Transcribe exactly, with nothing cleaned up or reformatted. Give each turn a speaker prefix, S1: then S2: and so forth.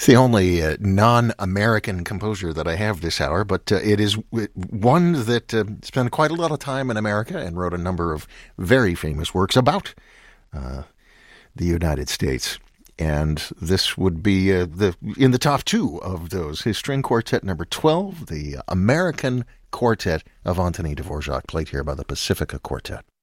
S1: It's the only uh, non-American composer that I have this hour, but uh, it is one that uh, spent quite a lot of time in America and wrote a number of very famous works about uh, the United States. And this would be uh, the in the top two of those. His string quartet number twelve, the American Quartet of Antonin Dvorak, played here by the Pacifica Quartet.